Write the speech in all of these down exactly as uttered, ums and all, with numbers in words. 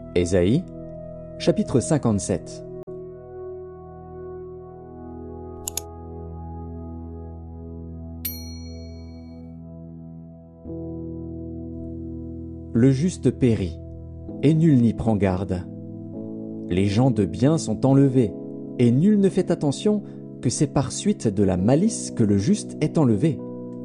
Ésaïe, chapitre cinquante-sept. Le juste périt, et nul n'y prend garde. Les gens de bien sont enlevés, et nul ne fait attention que c'est par suite de la malice que le juste est enlevé.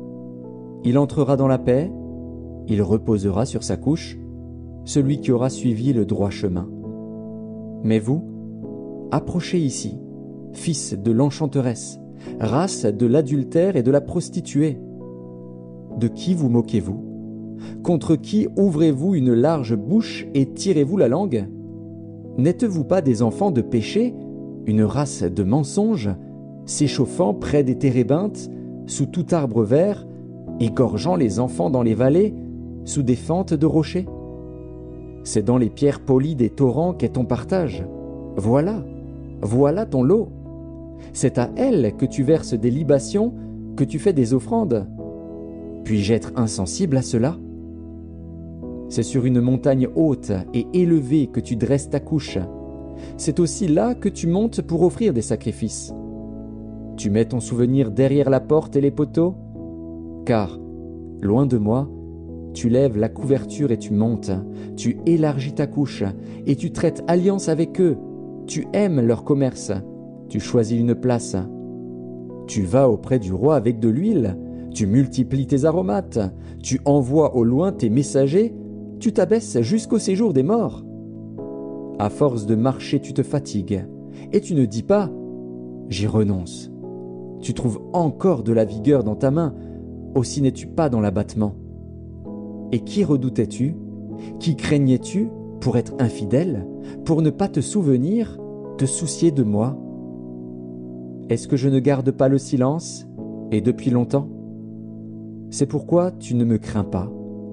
Il entrera dans la paix, il reposera sur sa couche, celui qui aura suivi le droit chemin. Mais vous, approchez ici, fils de l'enchanteresse, race de l'adultère et de la prostituée. De qui vous moquez-vous? Contre qui ouvrez-vous une large bouche et tirez-vous la langue? N'êtes-vous pas des enfants de péché, une race de mensonges, s'échauffant près des térébinthes, sous tout arbre vert, égorgeant les enfants dans les vallées, sous des fentes de rochers? C'est dans les pierres polies des torrents qu'est ton partage. Voilà, voilà ton lot. C'est à elles que tu verses des libations, que tu fais des offrandes. Puis-je être insensible à cela? C'est sur une montagne haute et élevée que tu dresses ta couche. C'est aussi là que tu montes pour offrir des sacrifices. Tu mets ton souvenir derrière la porte et les poteaux, car, loin de moi, tu lèves la couverture et tu montes, tu élargis ta couche, et tu traites alliance avec eux, tu aimes leur commerce, tu choisis une place. Tu vas auprès du roi avec de l'huile, tu multiplies tes aromates, tu envoies au loin tes messagers, tu t'abaisses jusqu'au séjour des morts. À force de marcher, tu te fatigues, et tu ne dis pas « J'y renonce ». Tu trouves encore de la vigueur dans ta main, aussi n'es-tu pas dans l'abattement. Et qui redoutais-tu? Qui craignais-tu pour être infidèle, pour ne pas te souvenir, te soucier de moi? Est-ce que je ne garde pas le silence, et depuis longtemps? C'est pourquoi tu ne me crains pas.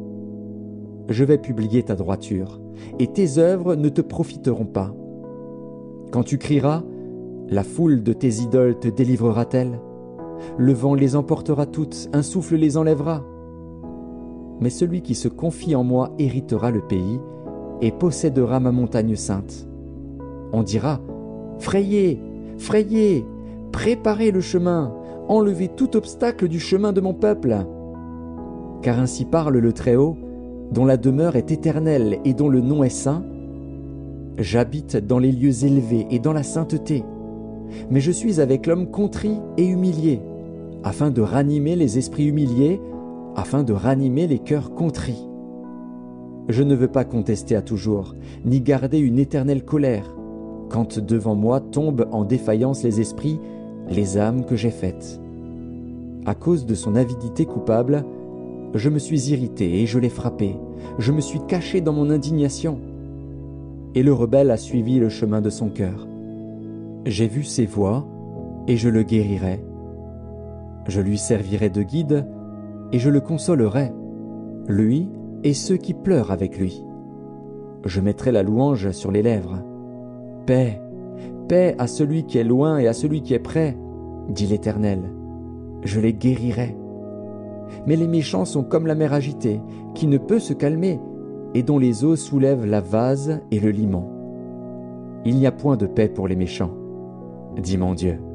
Je vais publier ta droiture, et tes œuvres ne te profiteront pas. Quand tu crieras, la foule de tes idoles te délivrera-t-elle? Le vent les emportera toutes, un souffle les enlèvera. Mais celui qui se confie en moi héritera le pays et possédera ma montagne sainte. On dira, frayez, frayez, préparez le chemin, enlevez tout obstacle du chemin de mon peuple. Car ainsi parle le Très-Haut, dont la demeure est éternelle et dont le nom est saint. J'habite dans les lieux élevés et dans la sainteté, mais je suis avec l'homme contrit et humilié, afin de ranimer les esprits humiliés, afin de ranimer les cœurs contrits. Je ne veux pas contester à toujours, ni garder une éternelle colère, quand devant moi tombent en défaillance les esprits, les âmes que j'ai faites. À cause de son avidité coupable, je me suis irrité et je l'ai frappé, je me suis caché dans mon indignation. Et le rebelle a suivi le chemin de son cœur. J'ai vu ses voies, et je le guérirai. Je lui servirai de guide, et je le consolerai, lui et ceux qui pleurent avec lui. Je mettrai la louange sur les lèvres. Paix, paix à celui qui est loin et à celui qui est près, dit l'Éternel. Je les guérirai. Mais les méchants sont comme la mer agitée, qui ne peut se calmer, et dont les eaux soulèvent la vase et le limon. Il n'y a point de paix pour les méchants, dit mon Dieu.